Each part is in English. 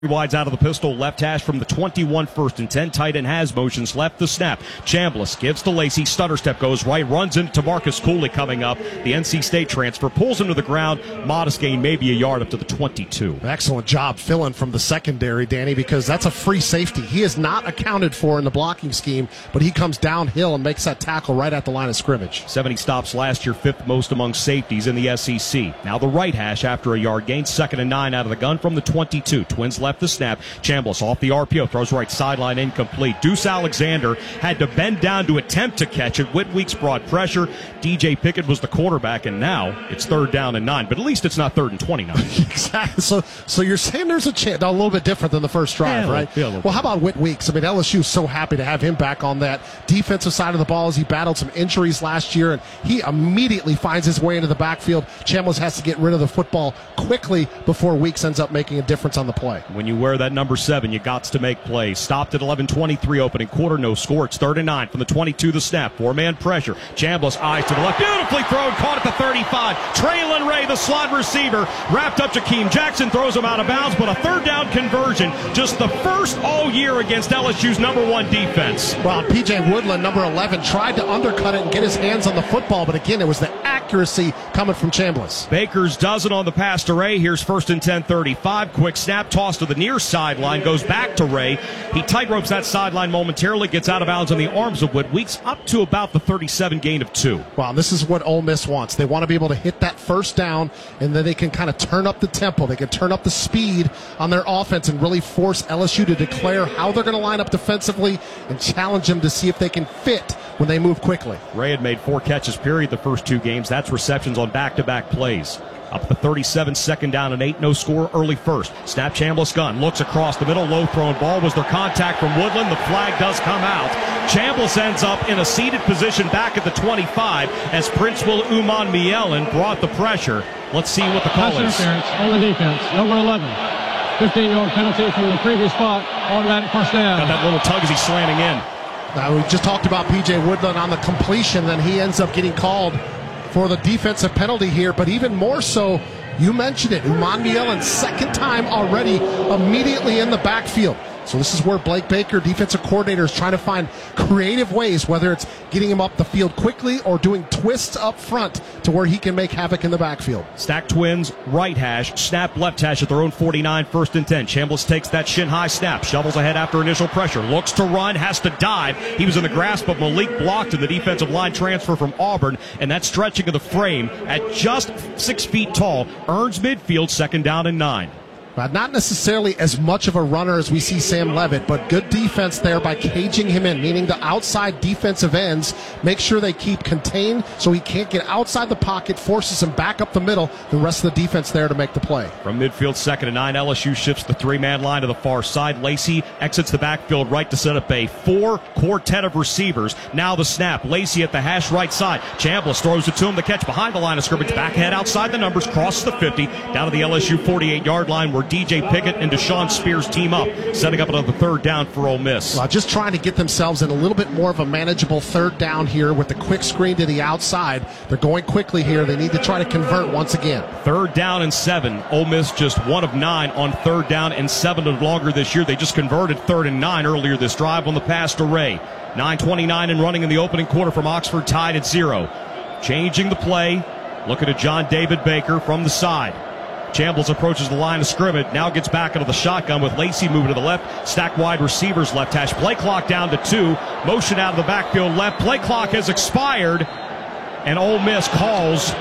Wides out of the pistol, left hash from the 21, 1st and 10. Tight end has motions left, the snap. Chambliss gives to Lacey, stutter step goes right, runs into Marcus Cooley coming up. The NC State transfer pulls him to the ground, modest gain, maybe a yard up to the 22. Excellent job filling from the secondary, Danny, because that's a free safety. He is not accounted for in the blocking scheme, but he comes downhill and makes that tackle right at the line of scrimmage. 70 stops last year, 5th most among safeties in the SEC. Now the right hash after a yard gain, 2nd and 9 out of the gun from the 22. Twins left the snap. Chambliss off the RPO, throws right sideline, incomplete. Deuce Alexander had to bend down to attempt to catch it. Whitweeks brought pressure. DJ Pickett was the quarterback, and now it's 3rd down and 9. But at least it's not 3rd and 29. Exactly. So you're saying there's a chance, a little bit different than the first drive, right? Well, how about Whitweeks? I mean, LSU's so happy to have him back on that defensive side of the ball as he battled some injuries last year, and he immediately finds his way into the backfield. Chambliss has to get rid of the football quickly before Weeks ends up making a difference on the play. When you wear that number 7, you got to make plays. Stopped at 11:23 opening quarter, no score. It's 3rd and 9 from the 22. The snap, 4-man pressure. Chambliss eyes to the left, beautifully thrown, caught at the 35. Traylon Ray, the slot receiver, wrapped up Jakeem Jackson, throws him out of bounds, but a 3rd down conversion, just the first all year against LSU's number 1 defense. Well, PJ Woodland, number 11, tried to undercut it and get his hands on the football, but again, it was the accuracy coming from Chambliss. Bakers does it on the pass to Ray. Here's 1st and 10, 35. Quick snap, toss to the near sideline, goes back to Ray. He tightropes that sideline momentarily, gets out of bounds on the arms of Whitweeks, up to about the 37, gain of 2. Wow, this is what Ole Miss wants. They want to be able to hit that 1st down, and then they can kind of turn up the tempo. They can turn up the speed on their offense and really force LSU to declare how they're going to line up defensively and challenge them to see if they can fit when they move quickly. Ray had made 4 catches, period, the first 2 games. That's receptions on back-to-back plays. Up the 37, 2nd down and 8, no score, early 1st. Snap, Chambliss gun, looks across the middle, low thrown ball. Was there contact from Woodland? The flag does come out. Chambliss ends up in a seated position back at the 25 as Princeville Umanmielen brought the pressure. Let's see what the call is. Interference on the defense, number 11. 15-yard penalty from the previous spot, automatic 1st down. Got that little tug as he's slanting in. Now, we just talked about P.J. Woodland on the completion, then he ends up getting called for the defensive penalty here, but even more so, you mentioned it, Umanmielen, 2nd time already, immediately in the backfield. So this is where Blake Baker, defensive coordinator, is trying to find creative ways, whether it's getting him up the field quickly or doing twists up front to where he can make havoc in the backfield. Stack Twins, right hash, snap left hash at their own 49, 1st and 10. Chambliss takes that shin high snap, shovels ahead after initial pressure, looks to run, has to dive. He was in the grasp of Malik, blocked in the defensive line transfer from Auburn, and that stretching of the frame at just 6 feet tall earns midfield, 2nd down and 9. Not necessarily as much of a runner as we see Sam Levitt, but good defense there by caging him in, meaning the outside defensive ends make sure they keep contained so he can't get outside the pocket, forces him back up the middle, the rest of the defense there to make the play. From midfield, 2nd and 9, LSU shifts the 3-man line to the far side. Lacey exits the backfield right to set up a 4 quartet of receivers. Now the snap, Lacey at the hash right side. Chambliss throws it to him, the catch behind the line of scrimmage, back ahead outside the numbers, crosses the 50, down to the LSU 48-yard line where DJ Pickett and Deshaun Spears team up, setting up another 3rd down for Ole Miss. Just trying to get themselves in a little bit more of a manageable 3rd down here with the quick screen to the outside. They're going quickly here. They need to try to convert once again. 3rd down and 7. Ole Miss just 1 of 9 on 3rd down and 7 or longer this year. They just converted 3rd and 9 earlier this drive on the pass to Ray. 9:29 and running in the opening quarter from Oxford, tied at 0. Changing the play. Looking at John David Baker from the side. Chambliss approaches the line of scrimmage, now gets back into the shotgun with Lacey moving to the left. Stack wide receivers left hash. Play clock down to 2. Motion out of the backfield left. Play clock has expired, and Ole Miss calls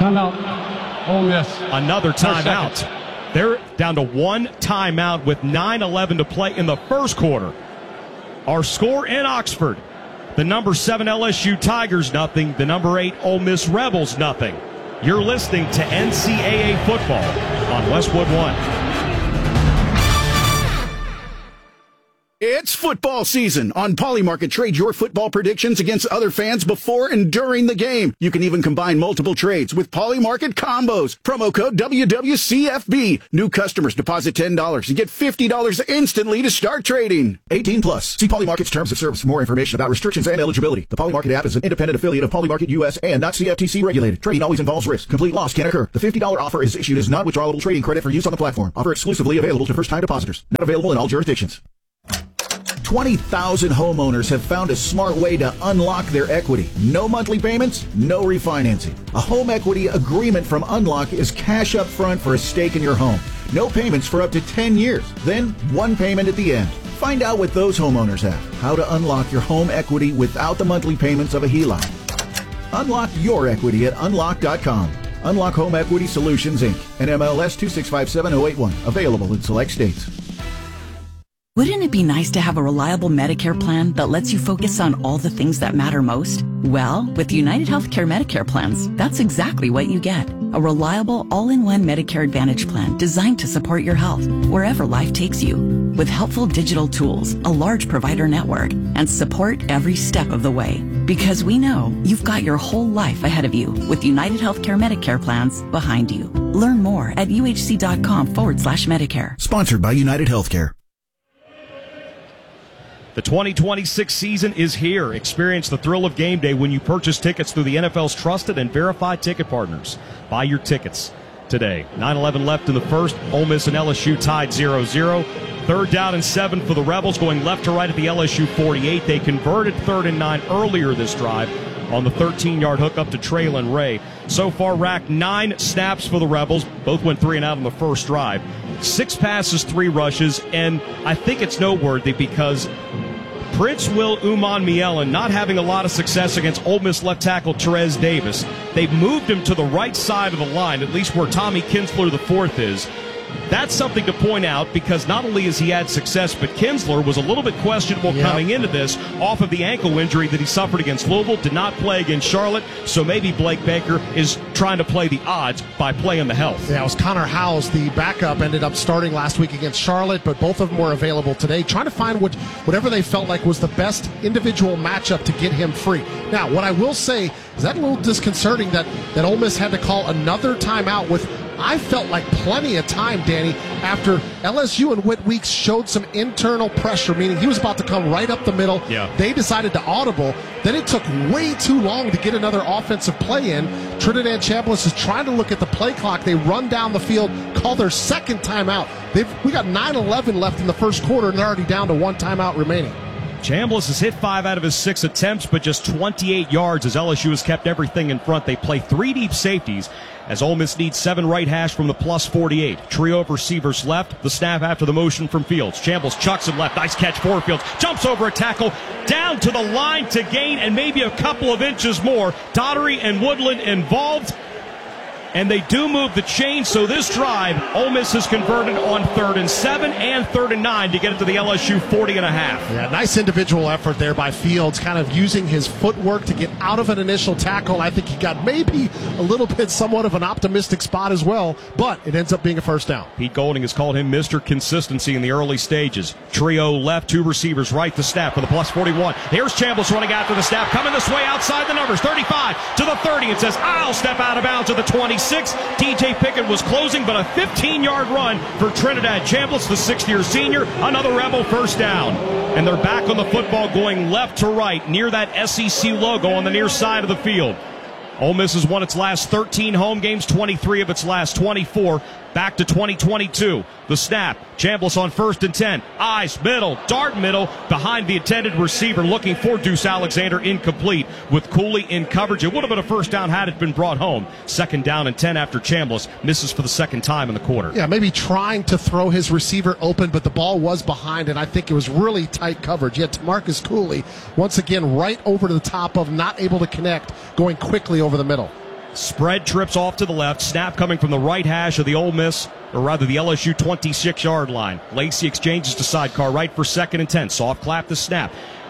timeout. Ole Miss. Another timeout. They're down to 1 timeout with 9:11 to play in the 1st quarter. Our score in Oxford, the number 7 LSU Tigers, nothing. The number 8 Ole Miss Rebels, nothing. You're listening to NCAA football on Westwood One. It's football season. On Polymarket, trade your football predictions against other fans before and during the game. You can even combine multiple trades with Polymarket combos. Promo code WWCFB. New customers deposit $10 and get $50 instantly to start trading. 18 plus. See Polymarket's terms of service for more information about restrictions and eligibility. The Polymarket app is an independent affiliate of Polymarket US and not CFTC regulated. Trading always involves risk. Complete loss can occur. The $50 offer is issued as non-withdrawable trading credit for use on the platform. Offer exclusively available to first-time depositors. Not available in all jurisdictions. 20,000 homeowners have found a smart way to unlock their equity. No monthly payments, no refinancing. A home equity agreement from Unlock is cash up front for a stake in your home. No payments for up to 10 years. Then one payment at the end. Find out what those homeowners have. How to unlock your home equity without the monthly payments of a HELOC. Unlock your equity at Unlock.com. Unlock Home Equity Solutions, Inc. NMLS 2657081. Available in select states. Wouldn't it be nice to have a reliable Medicare plan that lets you focus on all the things that matter most? Well, with United Healthcare Medicare plans, that's exactly what you get. A reliable, all-in-one Medicare Advantage plan designed to support your health wherever life takes you. With helpful digital tools, a large provider network, and support every step of the way. Because we know you've got your whole life ahead of you with United Healthcare Medicare plans behind you. Learn more at uhc.com/Medicare. Sponsored by United Healthcare. The 2026 season is here. Experience the thrill of game day when you purchase tickets through the NFL's trusted and verified ticket partners. Buy your tickets today. 9:11 left in the first. Ole Miss and LSU tied 0-0. 3rd down and 7 for the Rebels, going left to right at the LSU 48. They converted 3rd and 9 earlier this drive on the 13-yard hook up to Traylon Ray. So far, racked 9 snaps for the Rebels. Both went 3 and out on the first drive. 6 passes, 3 rushes, and I think it's noteworthy because Prince Will Umanmielen not having a lot of success against Ole Miss left tackle Terez Davis. They've moved him to the right side of the line, at least where Tommy Kinsler IV is. That's something to point out because not only has he had success, but Kinsler was a little bit questionable coming into this off of the ankle injury that he suffered against Louisville, did not play against Charlotte, so maybe Blake Baker is trying to play the odds by playing the health. Yeah, it was Connor Howes, the backup, ended up starting last week against Charlotte, but both of them were available today, trying to find whatever they felt like was the best individual matchup to get him free. Now, what I will say is that a little disconcerting that Ole Miss had to call another timeout with, I felt like plenty of time, Danny, after LSU and Whit Weeks showed some internal pressure, meaning he was about to come right up the middle. Yeah. They decided to audible. Then it took way too long to get another offensive play in. Trinidad Chambliss is trying to look at the play clock. They run down the field, call their second timeout. We got 9:11 left in the first quarter, and they're already down to 1 timeout remaining. Chambliss has hit 5 out of his 6 attempts, but just 28 yards as LSU has kept everything in front. They play 3 deep safeties as Ole Miss needs 7 right hash from the plus 48. Trio of receivers left. The snap after the motion from Fields. Chambliss chucks him left. Nice catch for Fields. Jumps over a tackle. Down to the line to gain and maybe a couple of inches more. Daugherty and Woodland involved. And they do move the chains, so this drive, Ole Miss has converted on 3rd and 7 and 3rd and 9 to get it to the LSU 40 and a half. Yeah, nice individual effort there by Fields, kind of using his footwork to get out of an initial tackle. I think he got maybe a little bit somewhat of an optimistic spot as well, but it ends up being a first down. Pete Golding has called him Mr. Consistency in the early stages. Trio left, 2 receivers right, the snap for the plus 41. Here's Chambliss running after the snap, coming this way outside the numbers, 35 to the 30, and says, I'll step out of bounds at the 26. TJ Pickett was closing, but a 15-yard run for Trinidad Chambliss, the 6th-year senior. Another Rebel first down. And they're back on the football going left to right near that SEC logo on the near side of the field. Ole Miss has won its last 13 home games, 23 of its last 24. Back to 2022. The snap. Chambliss on 1st and 10. Eyes, middle, dart middle, behind the intended receiver, looking for Deuce Alexander, incomplete with Cooley in coverage. It would have been a first down had it been brought home. 2nd down and 10 after Chambliss misses for the 2nd time in the quarter. Yeah, maybe trying to throw his receiver open, but the ball was behind, and I think it was really tight coverage. Yet Marcus Cooley, once again, right over to the top of, not able to connect, going quickly over the middle. Spread trips off to the left. Snap coming from the right hash of the Ole Miss, or rather the LSU 26-yard line. Lacey exchanges to sidecar right for 2nd and 10. Soft clap the snap.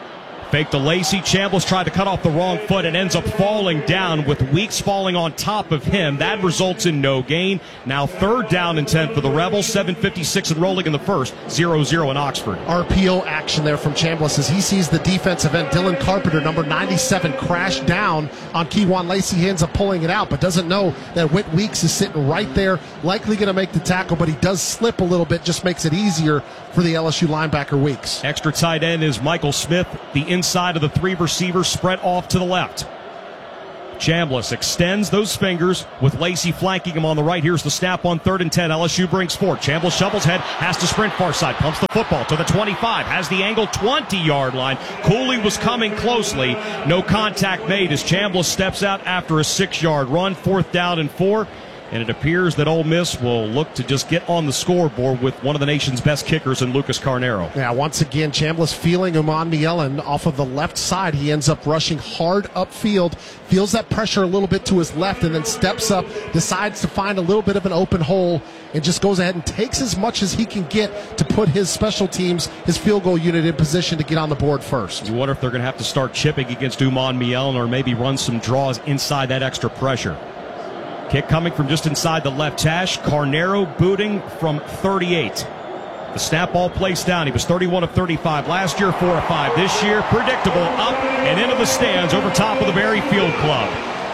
Fake to Lacey. Chambliss tried to cut off the wrong foot and ends up falling down with Weeks falling on top of him. That results in no gain. Now 3rd down and 10 for the Rebels. 7:56 and rolling in the first. 0-0 in Oxford. RPO action there from Chambliss as he sees the defensive end, Dylan Carpenter, number 97, crash down on Kewan Lacey. He ends up pulling it out, but doesn't know that Whit Weeks is sitting right there, likely going to make the tackle, but he does slip a little bit, just makes it easier for the LSU linebacker Weeks. Extra tight end is Michael Smith, the inside of the 3 receivers spread off to the left. Chambliss extends those fingers with Lacey flanking him on the right. Here's the snap on 3rd and 10. LSU brings 4. Chambliss shovels head, has to sprint far side, pumps the football to the 25, has the angle 20-yard line. Cooley was coming closely. No contact made as Chambliss steps out after a 6-yard run. 4th down and 4. And it appears that Ole Miss will look to just get on the scoreboard with one of the nation's best kickers in Lucas Carnero. Yeah, once again, Chambliss feeling Uman Mielen off of the left side. He ends up rushing hard upfield, feels that pressure a little bit to his left, and then steps up, decides to find a little bit of an open hole, and just goes ahead and takes as much as he can get to put his special teams, his field goal unit in position to get on the board first. You wonder if they're going to have to start chipping against Uman Mielen or maybe run some draws inside that extra pressure. Kick coming from just inside the left hash. Carnero booting from 38. The snap ball placed down. He was 31 of 35 last year, 4 of 5 this year. Predictable, up and into the stands over top of the Berry Field Club.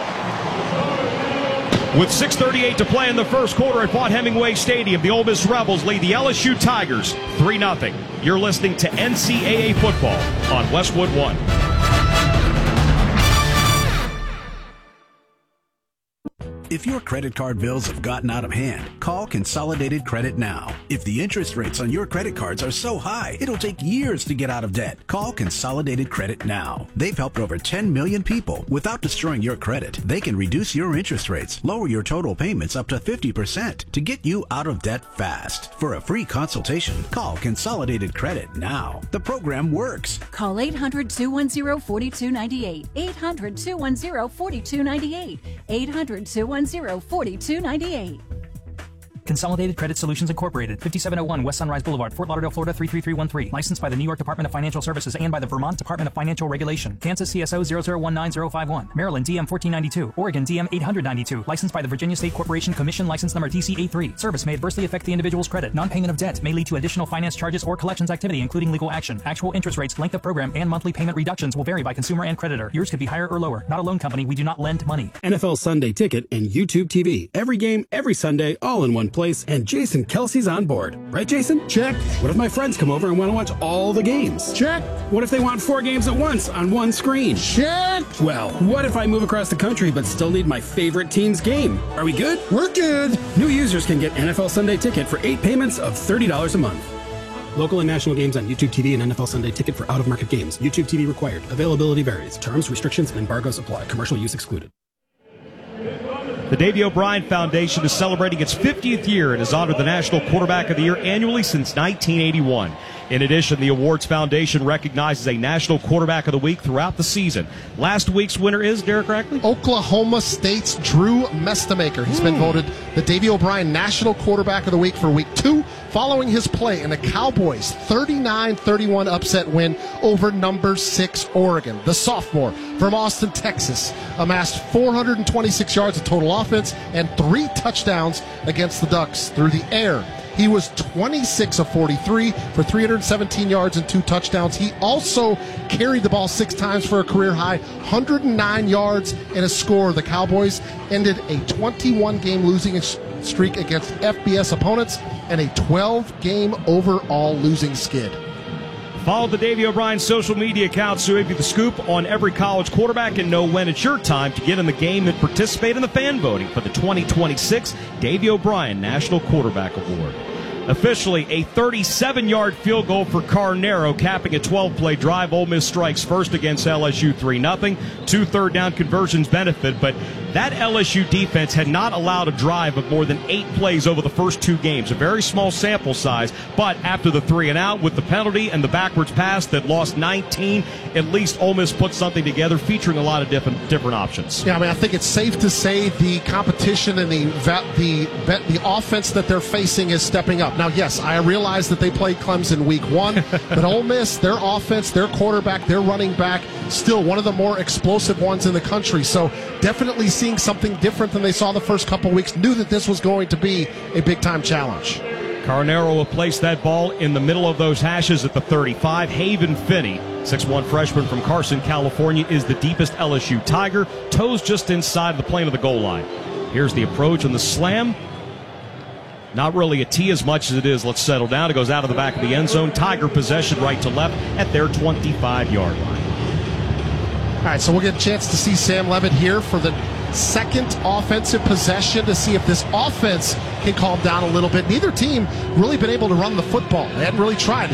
With 6:38 to play in the first quarter at Vaught-Hemingway Stadium, the Ole Miss Rebels lead the LSU Tigers 3-0. You're listening to NCAA football on Westwood One. If your credit card bills have gotten out of hand, call Consolidated Credit now. If the interest rates on your credit cards are so high, it'll take years to get out of debt. Call Consolidated Credit now. They've helped over 10 million people without destroying your credit. They can reduce your interest rates, lower your total payments up to 50% to get you out of debt fast. For a free consultation, call Consolidated Credit now. The program works. Call 800-210-4298. 800-210-4298. 800-210-4298. Consolidated Credit Solutions Incorporated, 5701 West Sunrise Boulevard, Fort Lauderdale, Florida 33313. Licensed by the New York Department of Financial Services and by the Vermont Department of Financial Regulation. Kansas CSO 0019051. Maryland DM 1492. Oregon DM 892. Licensed by the Virginia State Corporation Commission, license number TC83. Service may adversely affect the individual's credit. Non-payment of debt may lead to additional finance charges or collections activity, including legal action. Actual interest rates, length of program, and monthly payment reductions will vary by consumer and creditor. Yours could be higher or lower. Not a loan company. We do not lend money. NFL Sunday Ticket and YouTube TV. Every game, every Sunday, all in one place, and Jason Kelsey's on board. Right, Jason? Check. What if my friends come over and want to watch all the games? Check. What if they want 4 games at once on one screen? Check. Well, what if I move across the country but still need my favorite team's game? Are we good? We're good. New users can get NFL Sunday Ticket for 8 payments of $30 a month. Local and national games on YouTube TV and NFL Sunday Ticket for out-of-market games. YouTube TV required. Availability varies. Terms, restrictions, and embargoes apply. Commercial use excluded. The Davy O'Brien Foundation is celebrating its 50th year and has honored the National Quarterback of the Year annually since 1981. In addition, the awards foundation recognizes a National Quarterback of the Week throughout the season. Last week's winner is, Derek Rackley? Oklahoma State's Drew Mestamaker. He's been voted the Davy O'Brien National Quarterback of the Week for Week 2, following his play in the Cowboys' 39-31 upset win over number 6 Oregon. The sophomore from Austin, Texas, amassed 426 yards of total offense and 3 touchdowns against the Ducks through the air. He was 26 of 43 for 317 yards and 2 touchdowns. He also carried the ball 6 times for a career-high 109 yards and a score. The Cowboys ended a 21-game losing streak against FBS opponents and a 12-game overall losing skid. Follow the Davy O'Brien social media accounts to give you the scoop on every college quarterback and know when it's your time to get in the game and participate in the fan voting for the 2026 Davy O'Brien National Quarterback Award. Officially, a 37-yard field goal for Carnero, capping a 12-play drive. Ole Miss strikes first against LSU 3-0. 2 third-down conversions benefit, but That LSU defense had not allowed a drive of more than 8 plays over the first 2 games. A very small sample size, but after the 3 and out with the penalty and the backwards pass that lost 19, at least Ole Miss put something together featuring a lot of different options. Yeah, I mean, I think it's safe to say the competition and the offense that they're facing is stepping up. Now, yes, I realize that they played Clemson week 1, but Ole Miss, their offense, their quarterback, their running back, still one of the more explosive ones in the country. So definitely seeing something different than they saw the first couple weeks. Knew that this was going to be a big-time challenge. Carnero will place that ball in the middle of those hashes at the 35. Haven Finney, 6'1" freshman from Carson, California, is the deepest LSU Tiger. Toes just inside the plane of the goal line. Here's the approach and the slam. Not really a tee as much as it is. Let's settle down. It goes out of the back of the end zone. Tiger possession right to left at their 25-yard line. All right, so we'll get a chance to see Sam Levitt here for the second offensive possession to see if this offense can calm down a little bit. Neither team really been able to run the football. They hadn't really tried.